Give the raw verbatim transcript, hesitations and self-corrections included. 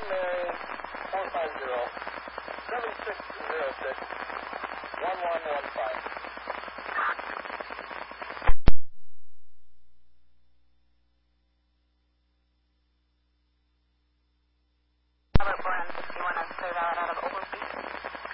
Mary four five zero seven six zero six one one one five.